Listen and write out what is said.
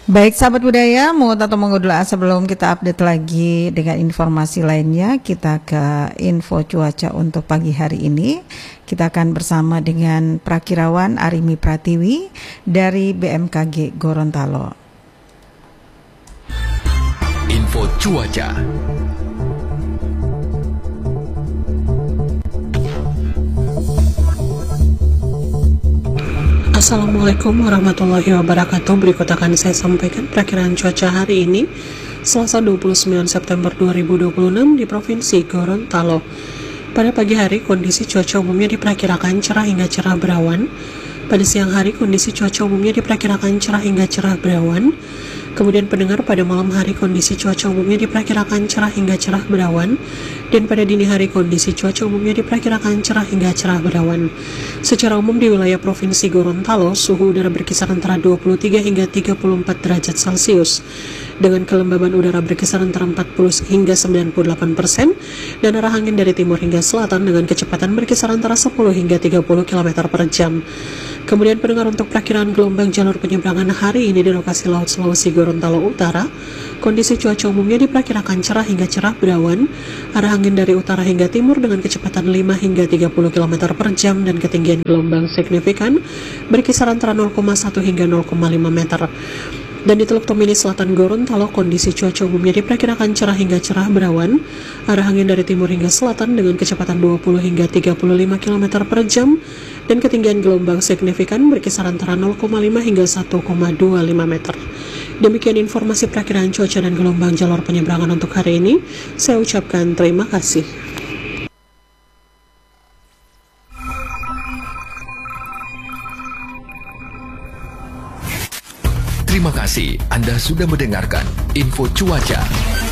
Baik sahabat budaya, mau atau monggo dulu sebelum kita update lagi dengan informasi lainnya, kita ke info cuaca untuk pagi hari ini. Kita akan bersama dengan Prakirawan Arimi Pratiwi dari BMKG Gorontalo. Info cuaca. Assalamualaikum warahmatullahi wabarakatuh. Berikut akan saya sampaikan perakiraan cuaca hari ini, Selasa 29 September 2026 di Provinsi Gorontalo. Pada pagi hari, kondisi cuaca umumnya diperkirakan cerah hingga cerah berawan. Pada siang hari, kondisi cuaca umumnya diperkirakan cerah hingga cerah berawan. Kemudian pendengar, pada malam hari kondisi cuaca umumnya diperkirakan cerah hingga cerah berawan. Dan pada dini hari kondisi cuaca umumnya diperkirakan cerah hingga cerah berawan. Secara umum di wilayah Provinsi Gorontalo, suhu udara berkisar antara 23 hingga 34 derajat Celcius. Dengan kelembaban udara berkisar antara 40 hingga 98%. Dan arah angin dari timur hingga selatan dengan kecepatan berkisar antara 10 hingga 30 km per jam. Kemudian pendengar, untuk perakiraan gelombang jalur penyeberangan hari ini di lokasi Laut Sulawesi Gorontalo Utara, kondisi cuaca umumnya diperkirakan cerah hingga cerah berawan, arah angin dari utara hingga timur dengan kecepatan 5 hingga 30 km per jam dan ketinggian gelombang signifikan berkisar antara 0,1 hingga 0,5 meter. Dan di Teluk Tomini Selatan Gorontalo, kondisi cuaca umumnya diperkirakan cerah hingga cerah berawan, arah angin dari timur hingga selatan dengan kecepatan 20 hingga 35 km per jam, dan ketinggian gelombang signifikan berkisar antara 0,5 hingga 1,25 meter. Demikian informasi perakiraan cuaca dan gelombang jalur penyeberangan untuk hari ini. Saya ucapkan terima kasih. Terima kasih Anda sudah mendengarkan info cuaca.